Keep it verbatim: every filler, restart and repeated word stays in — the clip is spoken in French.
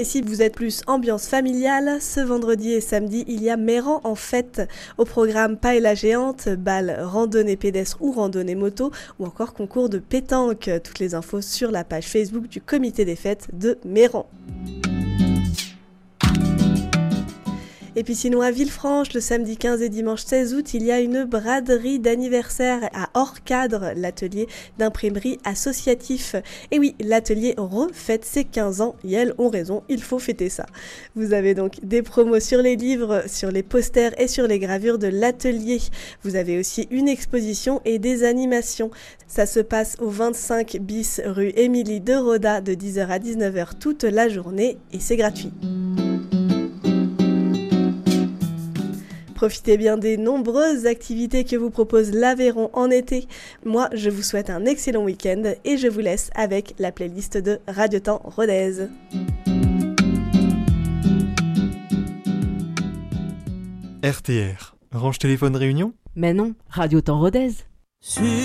si vous êtes plus ambiance familiale, ce vendredi et samedi, il y a Méran en fête. Au programme Paella géante, bal, randonnée pédestre ou randonnée moto, ou encore concours de pétanque. Toutes les infos sur la page Facebook du comité des fêtes de Méran. Et puis sinon à Villefranche, le samedi quinze et dimanche seize août, il y a une braderie d'anniversaire à Hors-Cadre, l'atelier d'imprimerie associatif. Et oui, l'atelier refête ses quinze ans et elles ont raison, il faut fêter ça. Vous avez donc des promos sur les livres, sur les posters et sur les gravures de l'atelier. Vous avez aussi une exposition et des animations. Ça se passe au vingt-cinq bis rue Émilie de Roda de dix heures à dix-neuf heures toute la journée et c'est gratuit. Profitez bien des nombreuses activités que vous propose l'Aveyron en été. Moi, je vous souhaite un excellent week-end et je vous laisse avec la playlist de Radio Temps Rodez. R T R, Range Téléphone Réunion ? Mais non, Radio Temps Rodez.